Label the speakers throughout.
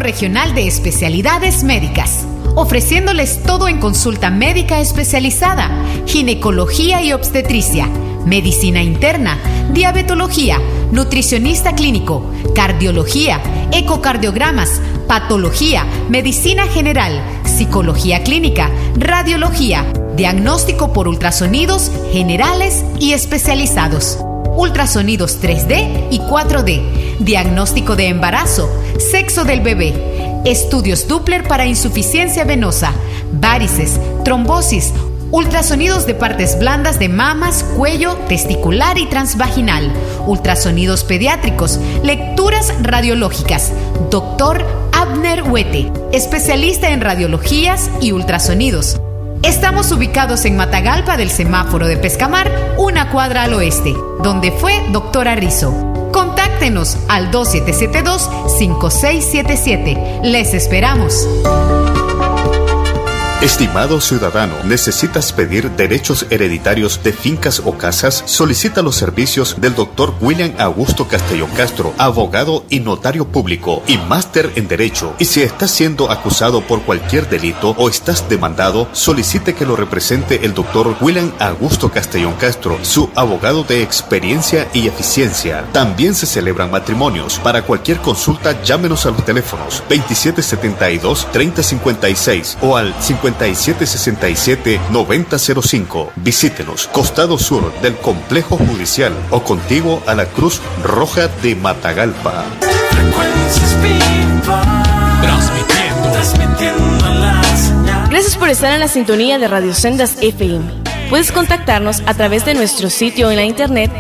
Speaker 1: Regional de Especialidades Médicas, ofreciéndoles todo en consulta médica especializada, ginecología y obstetricia, medicina interna, diabetología, nutricionista clínico, cardiología, ecocardiogramas, patología, medicina general, psicología clínica, radiología, diagnóstico por ultrasonidos generales y especializados, ultrasonidos 3D y 4D, diagnóstico de embarazo, sexo del bebé, estudios Doppler para insuficiencia venosa, varices, trombosis, ultrasonidos de partes blandas de mamas, cuello, testicular y transvaginal, ultrasonidos pediátricos, lecturas radiológicas. Dr. Abner Huete, especialista en radiologías y ultrasonidos. Estamos ubicados en Matagalpa del semáforo de Pescamar, una cuadra al oeste, donde fue Doctora Rizzo. Contáctenos al 2772-5677. Les esperamos.
Speaker 2: Estimado ciudadano, ¿necesitas pedir derechos hereditarios de fincas o casas? Solicita los servicios del Dr. William Augusto Castellón Castro, abogado y notario público y máster en Derecho. Y si estás siendo acusado por cualquier delito o estás demandado, solicite que lo represente el Dr. William Augusto Castellón Castro, su abogado de experiencia y eficiencia. También se celebran matrimonios. Para cualquier consulta, llámenos a los teléfonos 2772-3056 o al 5767-9005. Visítenos, costado sur del Complejo Judicial o contiguo a la Cruz Roja de Matagalpa.
Speaker 3: Gracias por estar en la sintonía de Radio Sendas FM. Puedes contactarnos a través de nuestro sitio en la internet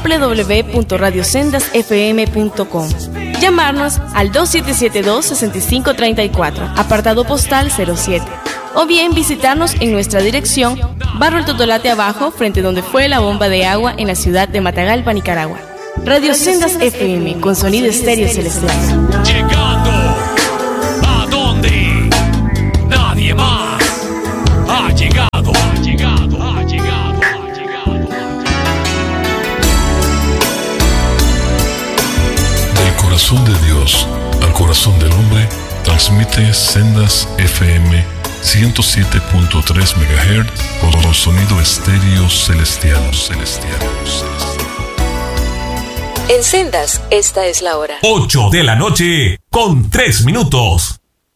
Speaker 3: www.radiosendasfm.com. Llamarnos al 2772-6534, apartado postal 07. O bien visitarnos en nuestra dirección, Barrio El Totolate Abajo, frente donde fue la bomba de agua en la ciudad de Matagalpa, Nicaragua. Radio Sendas FM, con sonido estéreo celestial.
Speaker 4: Llegando a donde nadie más ha llegado.
Speaker 5: Del corazón de Dios al corazón del hombre, transmite Sendas FM 107.3 MHz con sonido estéreo celestial.
Speaker 6: En Sendas, esta es la hora.
Speaker 4: 8 de la noche con 3 minutos.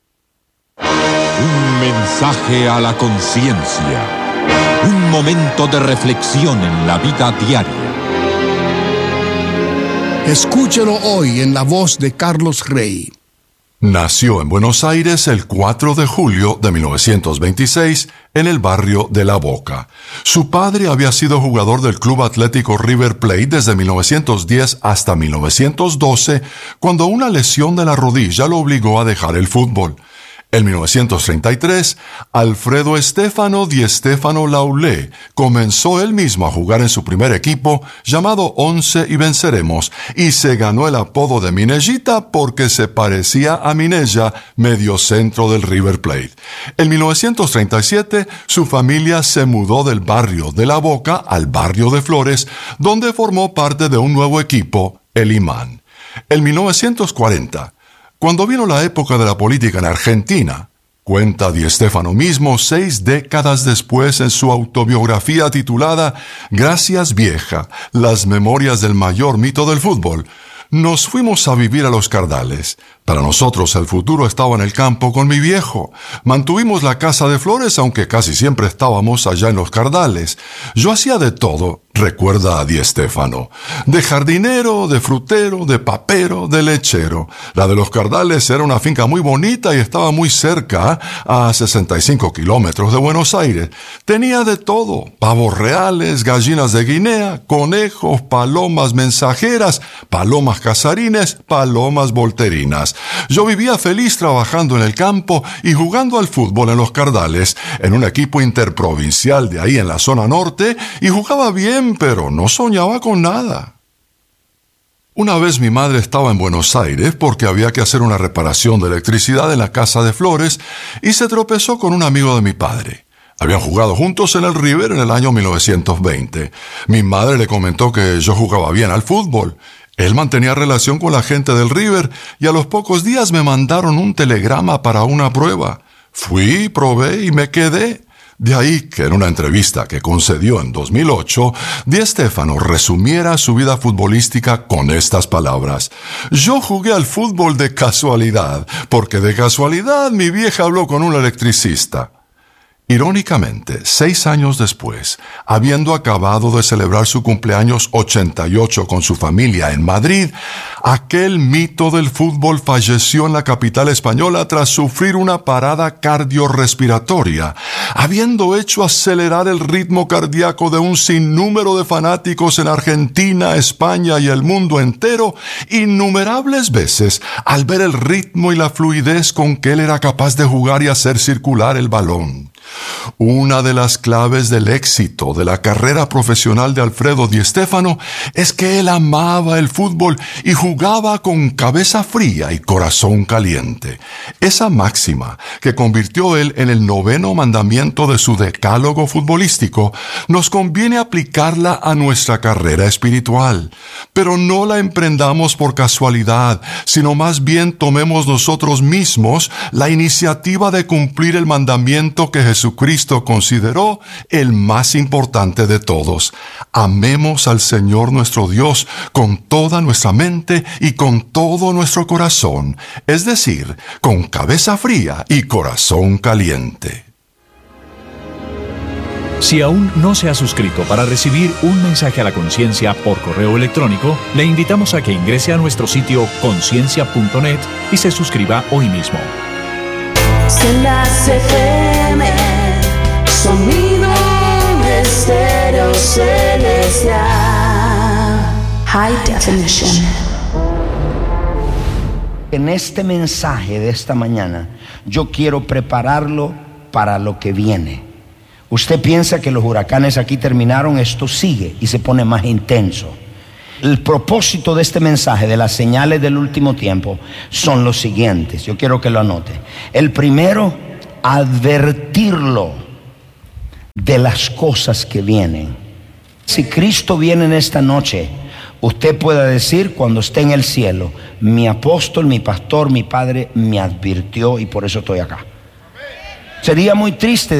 Speaker 7: Un mensaje a la conciencia. Un momento de reflexión en la vida diaria.
Speaker 8: Escúchelo hoy en la voz de Carlos Rey.
Speaker 5: Nació en Buenos Aires el 4 de julio de 1926 en el barrio de La Boca. Su padre había sido jugador del Club Atlético River Plate desde 1910 hasta 1912, cuando una lesión de la rodilla lo obligó a dejar el fútbol. En 1933, Alfredo Estefano Di Stefano Laulé comenzó él mismo a jugar en su primer equipo, llamado Once y Venceremos, y se ganó el apodo de Minellita porque se parecía a Minella, mediocentro del River Plate. En 1937, su familia se mudó del barrio de La Boca al barrio de Flores, donde formó parte de un nuevo equipo, el Imán. En 1940, cuando vino la época de la política en Argentina, cuenta Di Stefano mismo 6 décadas después en su autobiografía titulada Gracias vieja, las memorias del mayor mito del fútbol, nos fuimos a vivir a Los Cardales. Para nosotros el futuro estaba en el campo con mi viejo. Mantuvimos la casa de Flores, aunque casi siempre estábamos allá en Los Cardales. Yo hacía de todo, recuerda a Di Stefano. De jardinero, de frutero, de papero, de lechero. La de Los Cardales era una finca muy bonita y estaba muy cerca, a 65 kilómetros de Buenos Aires. Tenía de todo: pavos reales, gallinas de Guinea, conejos, palomas mensajeras, palomas casarines, palomas volterinas. Yo vivía feliz trabajando en el campo y jugando al fútbol en Los Cardales, en un equipo interprovincial de ahí en la zona norte, y jugaba bien, pero no soñaba con nada. Una vez mi madre estaba en Buenos Aires porque había que hacer una reparación de electricidad en la casa de Flores y se tropezó con un amigo de mi padre. Habían jugado juntos en el River en el año 1920. Mi madre le comentó que yo jugaba bien al fútbol. Él mantenía relación con la gente del River y a los pocos días me mandaron un telegrama para una prueba. Fui, probé y me quedé. De ahí que en una entrevista que concedió en 2008, Di Stéfano resumiera su vida futbolística con estas palabras: yo jugué al fútbol de casualidad, porque de casualidad mi vieja habló con un electricista. Irónicamente, 6 años después, habiendo acabado de celebrar su cumpleaños 88 con su familia en Madrid, aquel mito del fútbol falleció en la capital española tras sufrir una parada cardiorrespiratoria, habiendo hecho acelerar el ritmo cardíaco de un sinnúmero de fanáticos en Argentina, España y el mundo entero, innumerables veces, al ver el ritmo y la fluidez con que él era capaz de jugar y hacer circular el balón. Una de las claves del éxito de la carrera profesional de Alfredo Di Stéfano es que él amaba el fútbol y jugaba con cabeza fría y corazón caliente. Esa máxima, que convirtió él en el 9º mandamiento de su decálogo futbolístico, nos conviene aplicarla a nuestra carrera espiritual. Pero no la emprendamos por casualidad, sino más bien tomemos nosotros mismos la iniciativa de cumplir el mandamiento que Jesucristo consideró el más importante de todos. Amemos al Señor nuestro Dios con toda nuestra mente y con todo nuestro corazón, es decir, con cabeza fría y corazón caliente.
Speaker 9: Si aún no se ha suscrito para recibir un mensaje a la conciencia por correo electrónico, le invitamos a que ingrese a nuestro sitio conciencia.net y se suscriba hoy mismo.
Speaker 10: Sendas FM, sonido de estéreo celestial, High Definition.
Speaker 11: En este mensaje de esta mañana, yo quiero prepararlo para lo que viene. Usted piensa que los huracanes aquí terminaron, esto sigue y se pone más intenso. El propósito de este mensaje, de las señales del último tiempo, son los siguientes. Yo quiero que lo anote. El primero, advertirlo de las cosas que vienen. Si Cristo viene en esta noche, usted pueda decir cuando esté en el cielo: mi apóstol, mi pastor, mi padre me advirtió y por eso estoy acá. Sería muy triste